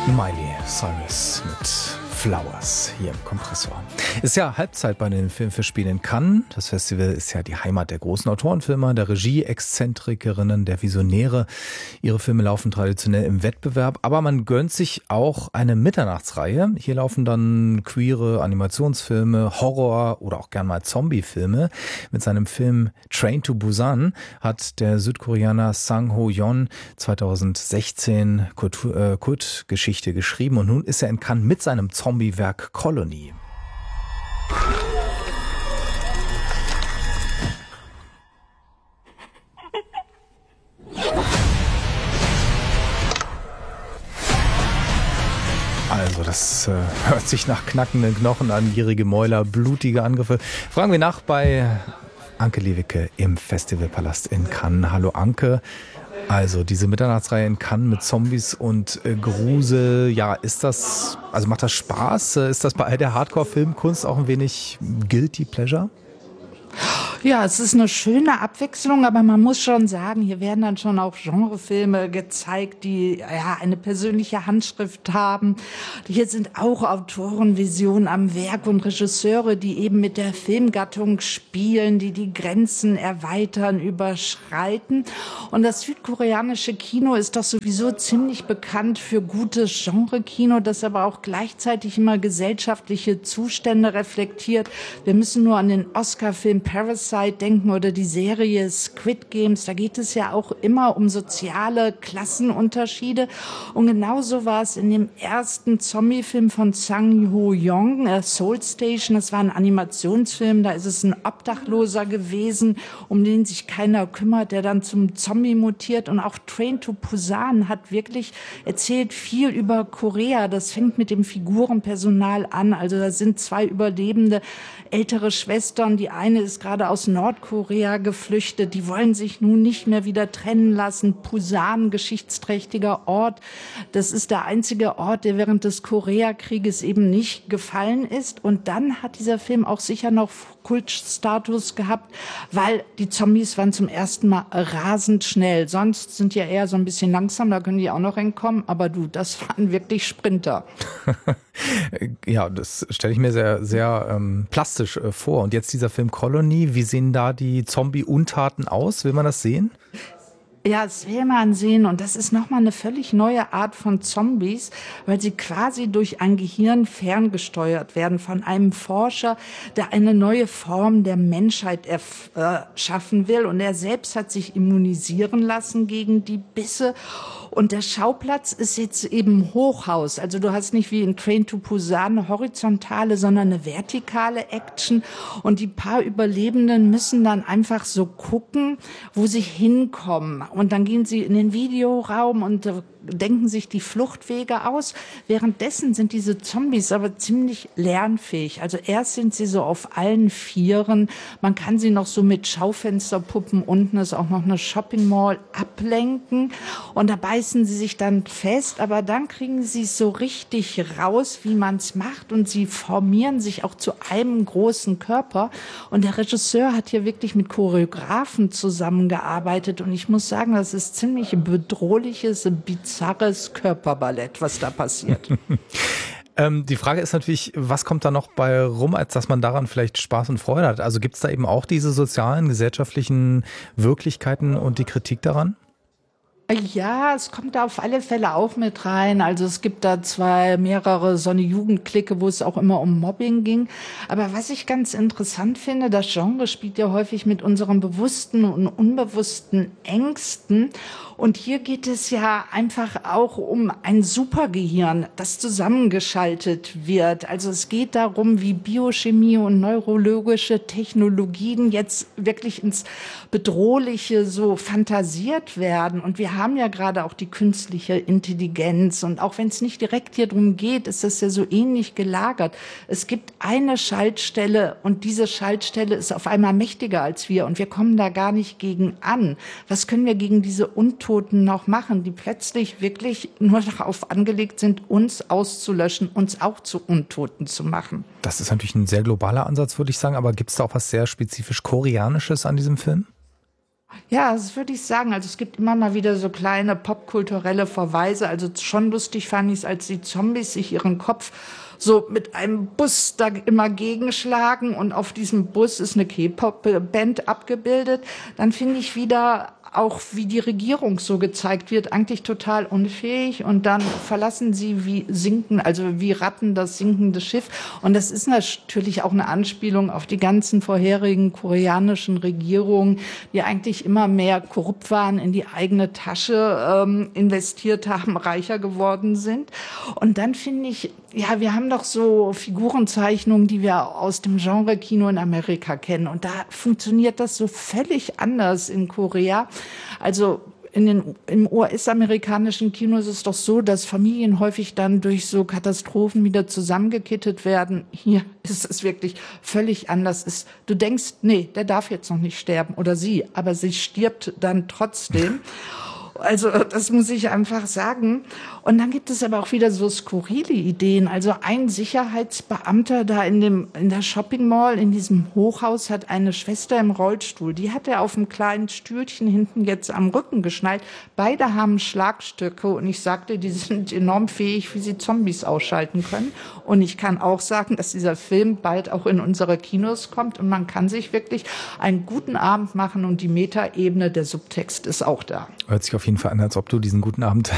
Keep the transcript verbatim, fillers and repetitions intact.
Miley Cyrus mit Flowers hier im Kompressor. Ist ja Halbzeit bei den Filmfestspielen in Cannes. Das Festival ist ja die Heimat der großen Autorenfilmer, der Regie-Exzentrikerinnen, der Visionäre. Ihre Filme laufen traditionell im Wettbewerb, aber man gönnt sich auch eine Mitternachtsreihe. Hier laufen dann queere Animationsfilme, Horror oder auch gern mal Zombie-Filme. Mit seinem Film Train to Busan hat der Südkoreaner Sang Ho-yeon zweitausendsechzehn Kultur, äh, Kultgeschichte geschrieben und nun ist er in Cannes mit seinem Zombie-Werk Colony. Also das äh, hört sich nach knackenden Knochen an, gierige Mäuler, blutige Angriffe. Fragen wir nach bei Anke Lewicke im Festivalpalast in Cannes. Hallo Anke. Also diese Mitternachtsreihe in Cannes mit Zombies und äh, Grusel, ja, ist das, also macht das Spaß? Ist das bei all der Hardcore-Filmkunst auch ein wenig Guilty Pleasure? Ja, es ist eine schöne Abwechslung, aber man muss schon sagen, hier werden dann schon auch Genrefilme gezeigt, die ja eine persönliche Handschrift haben. Hier sind auch Autorenvisionen am Werk und Regisseure, die eben mit der Filmgattung spielen, die die Grenzen erweitern, überschreiten. Und das südkoreanische Kino ist doch sowieso ziemlich bekannt für gutes Genre-Kino, das aber auch gleichzeitig immer gesellschaftliche Zustände reflektiert. Wir müssen nur an den Oscar-Film Parasite denken oder die Serie Squid Games. Da geht es ja auch immer um soziale Klassenunterschiede. Und genauso war es in dem ersten Zombie-Film von Sang Ho-yeon, äh, Soul Station. Das war ein Animationsfilm. Da ist es ein Obdachloser gewesen, um den sich keiner kümmert, der dann zum Zombie mutiert. Und auch Train to Busan hat wirklich erzählt viel über Korea. Das fängt mit dem Figurenpersonal an. Also da sind zwei Überlebende, ältere Schwestern. Die eine ist gerade aus Nordkorea geflüchtet. Die wollen sich nun nicht mehr wieder trennen lassen. Busan, geschichtsträchtiger Ort. Das ist der einzige Ort, der während des Koreakrieges eben nicht gefallen ist. Und dann hat dieser Film auch sicher noch Kultstatus gehabt, weil die Zombies waren zum ersten Mal rasend schnell. Sonst sind ja eher so ein bisschen langsam, da können die auch noch entkommen. Aber du, das waren wirklich Sprinter. Ja, das stelle ich mir sehr, sehr ähm, plastisch äh, vor. Und jetzt dieser Film Colony, wie sehen da die Zombie-Untaten aus? Will man das sehen? Ja, das will man sehen. Und das ist nochmal eine völlig neue Art von Zombies, weil sie quasi durch ein Gehirn ferngesteuert werden von einem Forscher, der eine neue Form der Menschheit erschaffen will. Und er selbst hat sich immunisieren lassen gegen die Bisse. Und der Schauplatz ist jetzt eben Hochhaus. Also du hast nicht wie in Train to Busan eine horizontale, sondern eine vertikale Action. Und die paar Überlebenden müssen dann einfach so gucken, wo sie hinkommen. Und dann gehen sie in den Videoraum und äh, denken sich die Fluchtwege aus. Währenddessen sind diese Zombies aber ziemlich lernfähig. Also erst sind sie so auf allen Vieren. Man kann sie noch so mit Schaufensterpuppen, unten ist auch noch eine Shopping Mall, ablenken. Und da beißen sie sich dann fest. Aber dann kriegen sie es so richtig raus, wie man es macht. Und sie formieren sich auch zu einem großen Körper. Und der Regisseur hat hier wirklich mit Choreografen zusammengearbeitet. Und ich muss sagen, das ist ziemlich bedrohliches, bizarres Körperballett, was da passiert. ähm, die Frage ist natürlich, was kommt da noch bei rum, als dass man daran vielleicht Spaß und Freude hat? Also gibt es da eben auch diese sozialen, gesellschaftlichen Wirklichkeiten und die Kritik daran? Ja, es kommt da auf alle Fälle auch mit rein. Also es gibt da zwei, mehrere so eine Jugendklicke, wo es auch immer um Mobbing ging. Aber was ich ganz interessant finde, das Genre spielt ja häufig mit unseren bewussten und unbewussten Ängsten. Und hier geht es ja einfach auch um ein Supergehirn, das zusammengeschaltet wird. Also es geht darum, wie Biochemie und neurologische Technologien jetzt wirklich ins Bedrohliche so fantasiert werden. Und wir haben ja gerade auch die künstliche Intelligenz. Und auch wenn es nicht direkt hier drum geht, ist das ja so ähnlich gelagert. Es gibt eine Schaltstelle und diese Schaltstelle ist auf einmal mächtiger als wir. Und wir kommen da gar nicht gegen an. Was können wir gegen diese Untoten noch machen, die plötzlich wirklich nur darauf angelegt sind, uns auszulöschen, uns auch zu Untoten zu machen? Das ist natürlich ein sehr globaler Ansatz, würde ich sagen. Aber gibt es da auch was sehr spezifisch Koreanisches an diesem Film? Ja, das würde ich sagen. Also es gibt immer mal wieder so kleine popkulturelle Verweise. Also schon lustig fand ich es, als die Zombies sich ihren Kopf so mit einem Bus da immer gegenschlagen und auf diesem Bus ist eine K-Pop-Band abgebildet. Dann finde ich wieder auch, wie die Regierung so gezeigt wird, eigentlich total unfähig. Und dann verlassen sie wie sinken, also wie Ratten das sinkende Schiff. Und das ist natürlich auch eine Anspielung auf die ganzen vorherigen koreanischen Regierungen, die eigentlich immer mehr korrupt waren, in die eigene Tasche ähm, investiert haben, reicher geworden sind. Und dann finde ich, ja, wir haben doch so Figurenzeichnungen, die wir aus dem Genre-Kino in Amerika kennen. Und da funktioniert das so völlig anders in Korea. Also in den, im U S-amerikanischen Kino ist es doch so, dass Familien häufig dann durch so Katastrophen wieder zusammengekittet werden. Hier ist es wirklich völlig anders. Ist, du denkst, nee, der darf jetzt noch nicht sterben oder sie, aber sie stirbt dann trotzdem. Also das muss ich einfach sagen. Und dann gibt es aber auch wieder so skurrile Ideen. Also ein Sicherheitsbeamter da in dem in der Shopping Mall, in diesem Hochhaus, hat eine Schwester im Rollstuhl. Die hat er auf einem kleinen Stühlchen hinten jetzt am Rücken geschnallt. Beide haben Schlagstöcke und ich sagte, die sind enorm fähig, wie sie Zombies ausschalten können. Und ich kann auch sagen, dass dieser Film bald auch in unsere Kinos kommt und man kann sich wirklich einen guten Abend machen und die Metaebene, der Subtext ist auch da. Hört sich auf jeden Fall an, als ob du diesen guten Abend